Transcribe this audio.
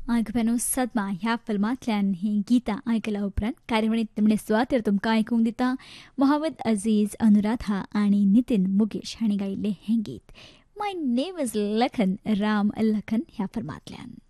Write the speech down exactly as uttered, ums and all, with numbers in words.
आयकुप्यानो सदमा ह्या फिल्मांतल्यान ही गितां आयकल्या उपरांत कार्यावळींत निमणे सुवातेर तुमकां आयकूंक दिता मोहम्मद अजीज, अनुराधा आनी नितीन मुकेश हांणी गायिल्लें हें गीत. माय नेम इज लखन, राम लखन ह्या फिल्मांतल्यान.